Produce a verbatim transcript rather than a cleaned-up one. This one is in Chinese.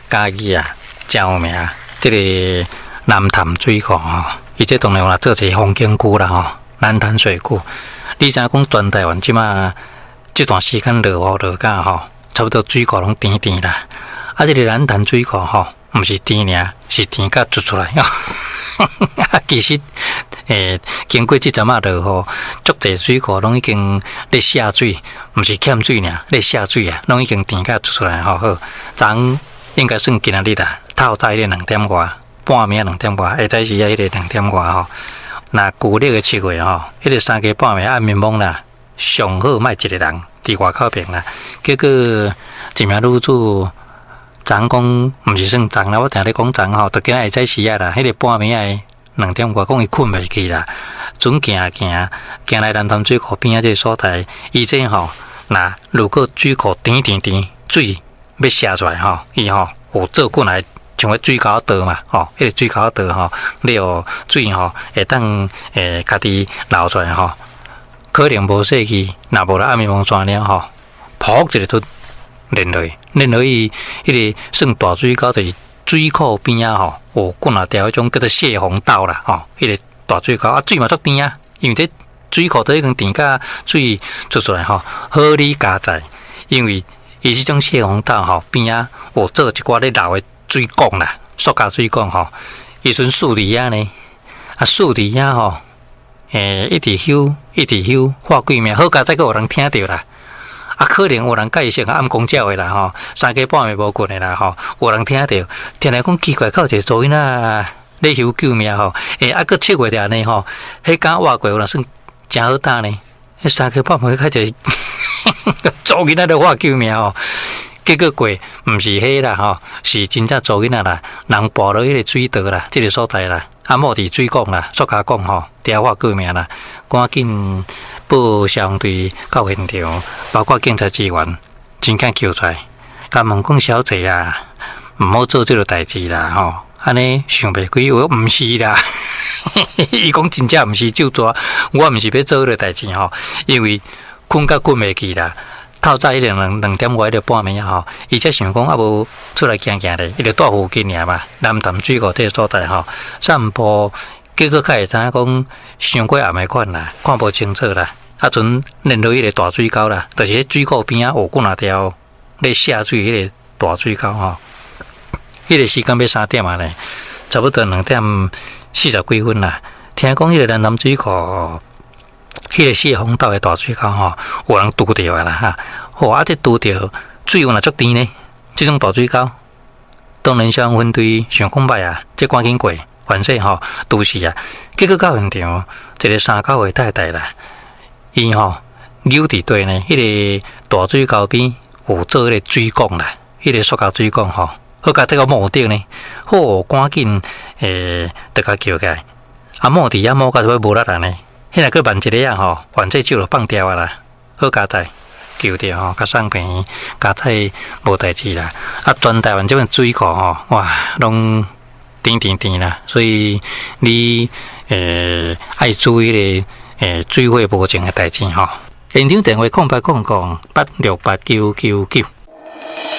嘉义啊，真有名。这个南潭水库吼，伊这当然啦做一个风景区啦吼，南潭水库。你知影讲全台湾即马这段时间落雨落甲吼，差不多水库拢甜甜啦。啊，这个南潭水库吼，毋是甜尔，是甜甲出出来。啊，其实诶，经过即阵啊落雨，足侪水库拢已经咧下水，毋是欠水尔，咧下水啊，拢已经甜甲出出来吼。好，昨应该算今仔日啦，透早咧两点外，半暝两点外，下早时啊迄个两点外吼。那旧历的七月吼，迄个三更半暝暗暝蒙啦，上好卖一个人伫外口边啦。结果一名女主。昨讲毋是算昨啦，我听你讲昨吼，就今日下早时啊啦，迄个半暝啊两点外，讲伊困袂去啦，准行行行来南潭水库边啊这个所在，伊这吼，那如果水库甜甜甜，水要射出来吼，伊吼有做过来像个水沟道嘛，吼，迄个水沟道吼，你哦水吼会当诶家己流出来吼，可能无细去，若无啦暗暝蒙山了吼，噗一个突。连落，连落去，迄个算大水沟，就是水库边啊吼，有几若条迄种叫做泄洪道啦吼，迄个大水沟啊，水嘛足甜啊，因为这水库都已经甜甲水出出来吼，好理加在，因为伊即种泄洪道吼边啊有做一寡咧老的水管啦，塑胶水管吼，伊阵树伫啊呢，啊树伫啊吼，诶一直修一直修，画几名，好加再个有人听着啦。啊，可能有人介绍暗公鸟的啦吼，三更半暝无困的啦吼，有人听到，听来讲奇怪，靠一个做囡仔咧求救命吼，诶，啊，个七月的安尼吼，迄敢活过有人算真好打呢，迄三更半暝开一个做囡仔咧活救命吼，结果过毋是迄啦吼，是真正做囡仔啦，人跋落迄个水道啦，即个所在啦，啊，莫伫水管啦，塑胶管吼，伫活救命啦，赶紧。报相对到现场，包括警察支援，真敢救出来。甲问讲小姐啊，毋好做这个代志啦吼。安尼想袂开，我毋是啦。伊讲真正毋是就抓，我毋是要做这个代志吼。因为困甲困袂去啦，透早一两两两点外，迄个半暝啊吼，伊才想讲啊无出来行行咧，伊就住附近尔嘛，南潭水库这个所在吼，散步。结果较会知影讲，伤过暗的款啦，看无清楚啦。啊，阵连落迄个大水沟啦，就是迄水库边啊，有几若条咧下水迄个大水沟吼。迄个时间要三点啊咧，差不多两点四十几分啦。听讲迄个南潭水库，迄个泄洪道的大水沟吼，有人拄着啊啦哈。好啊，这拄着水有若足甜呢，这种大水沟，当然消防分队想讲歹啊，这赶紧过。反正吼都是啊，结果到现场，一个三九岁太太啦，伊吼扭伫对呢，迄个大水沟边有做迄个水管啦，迄个塑胶水管吼，好甲这个木顶呢，好赶紧诶，得甲叫起来，啊木伫遐木甲就要无力啦呢，迄若个万一个啊吼，反正就落放掉啊啦，好加在救着吼，甲送病，加在无代志啦，啊全台湾这边水库吼，哇拢。甜甜甜啦，所以你诶爱注意咧诶水火无情的代志吼。现场电话空八空空八六八九九九。